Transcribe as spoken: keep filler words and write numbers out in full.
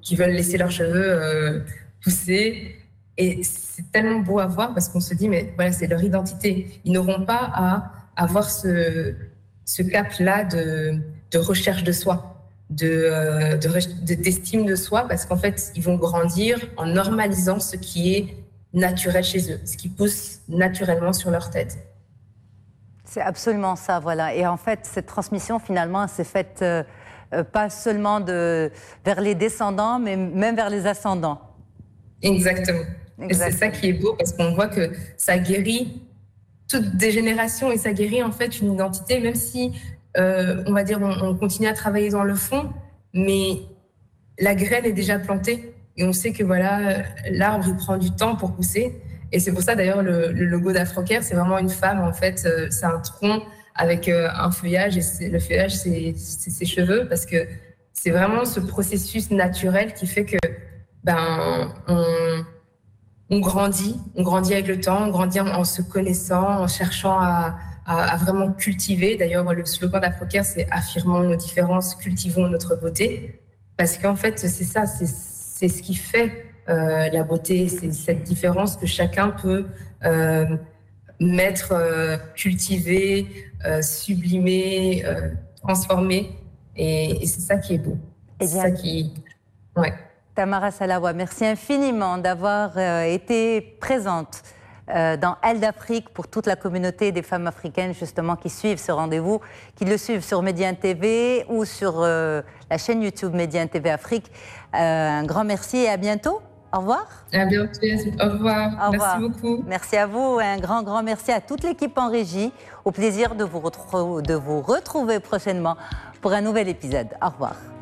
qui veulent laisser leurs cheveux euh, pousser. Et c'est tellement beau à voir parce qu'on se dit, mais voilà, c'est leur identité. Ils n'auront pas à avoir ce, ce cap-là de, de recherche de soi, de, euh, de, de, d'estime de soi, parce qu'en fait, ils vont grandir en normalisant ce qui est naturel chez eux, ce qui pousse naturellement sur leur tête. C'est absolument ça, voilà. Et en fait, cette transmission, finalement, s'est faite euh, euh, pas seulement de, vers les descendants, mais même vers les ascendants. Exactement. Exactement. Et c'est ça qui est beau, parce qu'on voit que ça guérit toutes des générations et ça guérit en fait une identité, même si, euh, on va dire, on, on continue à travailler dans le fond, mais la graine est déjà plantée. Et on sait que voilà, l'arbre, il prend du temps pour pousser. Et c'est pour ça, d'ailleurs, le, le logo d'Afrocare, c'est vraiment une femme, en fait. Euh, c'est un tronc avec euh, un feuillage. Et le feuillage, c'est ses cheveux. Parce que c'est vraiment ce processus naturel qui fait que, ben, on, on grandit. On grandit avec le temps. On grandit en, en se connaissant, en cherchant à, à, à vraiment cultiver. D'ailleurs, le slogan d'Afrocare, c'est « Affirmons nos différences, cultivons notre beauté ». Parce qu'en fait, c'est ça, c'est c'est ce qui fait euh, la beauté, c'est cette différence que chacun peut euh, mettre, euh, cultiver, euh, sublimer, euh, transformer. Et, et c'est ça qui est beau. Eh c'est ça qui... Ouais. Tamara Salawa, merci infiniment d'avoir euh, été présente euh, dans Elle d'Afrique pour toute la communauté des femmes africaines justement qui suivent ce rendez-vous, qui le suivent sur Médien T V ou sur euh, la chaîne YouTube Médien T V Afrique. Euh, un grand merci et à bientôt. Au revoir. À bientôt. Au revoir. Au revoir. Merci beaucoup. Merci à vous et un grand, grand merci à toute l'équipe en régie. Au plaisir de vous, de vous retrouver prochainement pour un nouvel épisode. Au revoir.